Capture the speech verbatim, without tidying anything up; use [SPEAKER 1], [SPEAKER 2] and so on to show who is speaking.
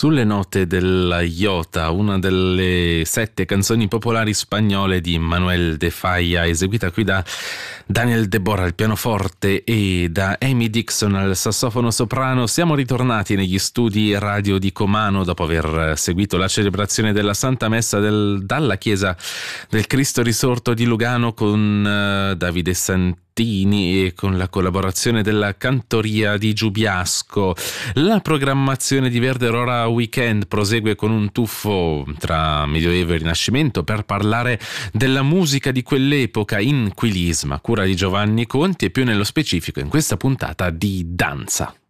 [SPEAKER 1] Sulle note della Iota, una delle sette canzoni popolari spagnole di Manuel de Falla, eseguita qui da Daniel De Borra al pianoforte e da Amy Dixon al sassofono soprano. Siamo ritornati negli studi radio di Comano dopo aver seguito la celebrazione della Santa Messa del, dalla chiesa del Cristo Risorto di Lugano con uh, Davide Santini e con la collaborazione della Cantoria di Giubiasco. La programmazione di Verde Aurora Weekend prosegue con un tuffo tra Medioevo e Rinascimento per parlare della musica di quell'epoca in Quilisma, cura di Giovanni Conti, e più nello specifico in questa puntata di danza.